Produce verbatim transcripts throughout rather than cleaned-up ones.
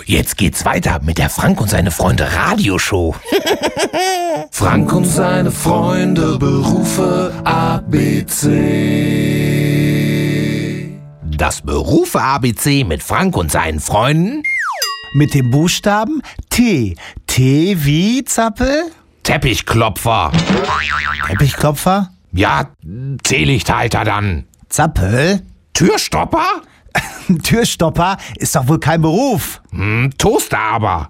jetzt geht's weiter mit der Frank und seine Freunde Radioshow. Frank und seine Freunde, Berufe A B C. Das Berufe-A B C mit Frank und seinen Freunden. Mit dem Buchstaben T. T wie, Zappel? Teppichklopfer. Teppichklopfer? Ja, Teelichthalter dann. Zappel? Türstopper? Türstopper ist doch wohl kein Beruf. Hm, Toaster aber.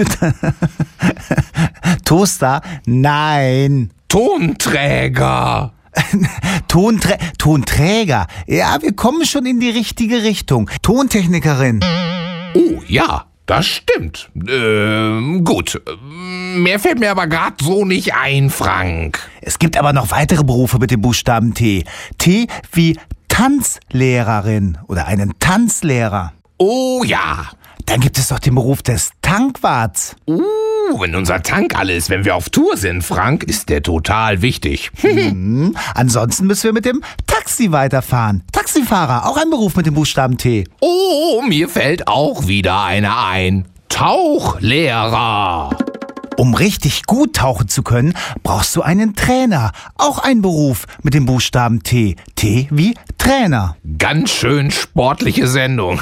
Toaster? Nein. Tonträger. Tonträ Tonträger. Ja, wir kommen schon in die richtige Richtung. Tontechnikerin. Oh, ja, das stimmt. Ähm, gut. Mehr fällt mir aber gerade so nicht ein, Frank. Es gibt aber noch weitere Berufe mit dem Buchstaben T. T wie Tanzlehrerin oder einen Tanzlehrer. Oh ja. Dann gibt es doch den Beruf des Tankwarts. Uh, wenn unser Tank alle ist, wenn wir auf Tour sind, Frank, ist der total wichtig. mhm. Ansonsten müssen wir mit dem Taxi weiterfahren. Taxifahrer, auch ein Beruf mit dem Buchstaben T. Oh, mir fällt auch wieder einer ein. Tauchlehrer. Um richtig gut tauchen zu können, brauchst du einen Trainer. Auch ein Beruf mit dem Buchstaben T. T wie Trainer. Ganz schön sportliche Sendung.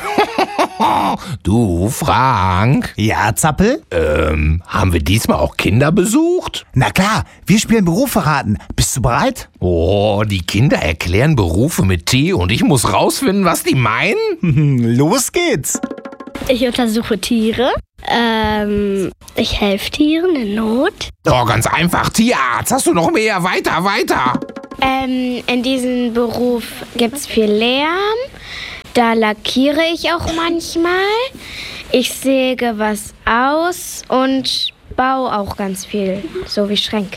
Du, Frank. Ja, Zappel? Ähm, haben wir diesmal auch Kinder besucht? Na klar, wir spielen Berufe raten. Bist du bereit? Oh, die Kinder erklären Berufe mit T und ich muss rausfinden, was die meinen? Los geht's. Ich untersuche Tiere. Ähm, ich helfe Tieren in Not. Oh, ganz einfach. Tierarzt. Hast du noch mehr? Weiter, weiter. Ähm, in diesem Beruf gibt es viel Lärm. Da lackiere ich auch manchmal. Ich säge was aus und baue auch ganz viel, so wie Schränke.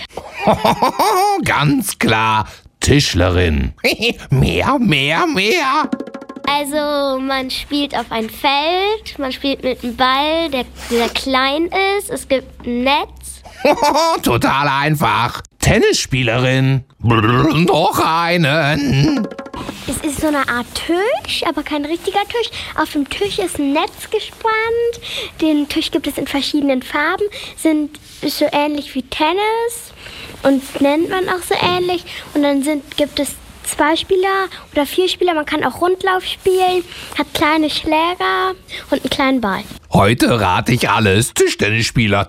Ganz klar. Tischlerin. Mehr, mehr, mehr. Also man spielt auf ein Feld, man spielt mit einem Ball, der, der klein ist. Es gibt ein Netz. Total einfach. Tennisspielerin. Brrr, noch einen. Es ist so eine Art Tisch, aber kein richtiger Tisch. Auf dem Tisch ist ein Netz gespannt. Den Tisch gibt es in verschiedenen Farben. Sind ist so ähnlich wie Tennis und nennt man auch so ähnlich. Und dann sind, gibt es zwei Spieler oder vier Spieler. Man kann auch Rundlauf spielen, hat kleine Schläger und einen kleinen Ball. Heute rate ich alles. Tischtennisspieler.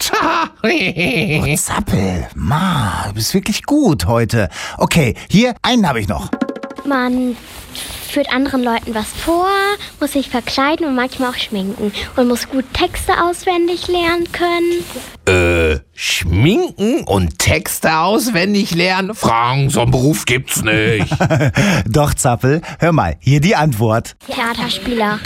Oh, Zappel, Ma, du bist wirklich gut heute. Okay, hier, einen habe ich noch. Man führt anderen Leuten was vor, muss sich verkleiden und manchmal auch schminken. Und muss gut Texte auswendig lernen können. Äh, schminken und Texte auswendig lernen? Frank, so einen Beruf gibt's nicht. Doch, Zappel, hör mal, hier die Antwort. Theaterspieler.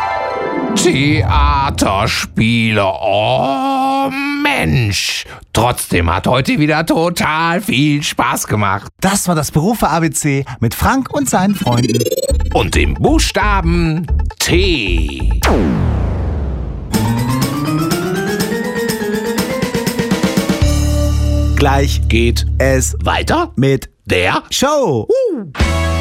Theaterspieler. Oh, Mensch. Trotzdem hat heute wieder total viel Spaß gemacht. Das war das Berufe-A B C mit Frank und seinen Freunden. Und dem Buchstaben T. Gleich Geht es weiter mit der Show. Uh.